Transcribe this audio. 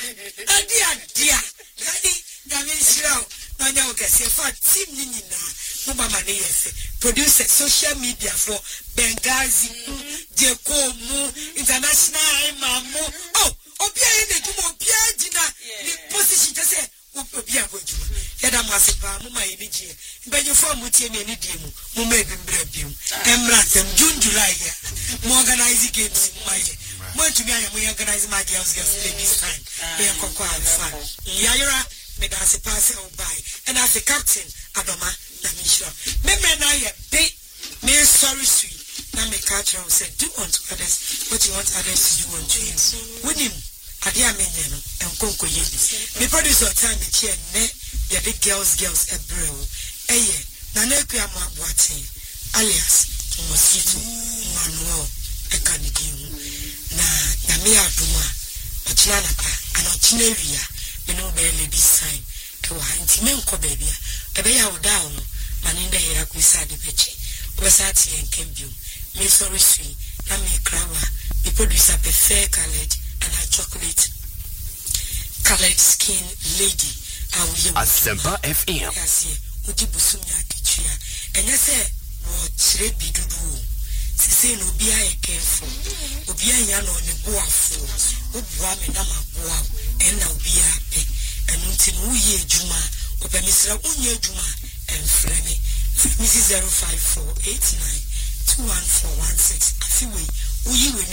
Adia. Shira. No, guess if I team Nina, Mama producer social media for Benghazi, Jekomu, International Mamu. Oh, Obia in the Obia Dina, the position to say, Obia Goju. Yada Masipa, Muma Energy, but you form with any demo, Mume Bimbrabim, Emratem, June, July, organizing games in my. When to me, I am organizing my girls this time. They are fun. Yara, made us a pass by, and as a captain, Adoma, Namisha. Remember, I a big, me sorry, sweet. Now, make culture said, do unto others what you want others to do unto you. With him, Adia Meneno, and Conco Yidis. Me produce our time, the chair, the big girls, a brew. Aye, Nanekia Mabuati, alias Mosquito, Manuel, a Canadian. Na Yamia Duma, a Chianapa, and a Chineria, you know, barely this time. To a Intimenco baby, a bay out down, man in the hair, we said the bitch. Was at and Cambium, Miss Sorry Sweet, Nami Crabber, the producer of a fair colored and a chocolate colored skin lady. Asempa FM. Yes, Udibusumia Kitria, and I said, what should be to do? Say no be I careful. Obia yano ne boa fo. Obua me na maboa and now be happy. And until we ye juma, open Mr. Unye Juma and Fremi. Mrs. 05489 21416. I feel we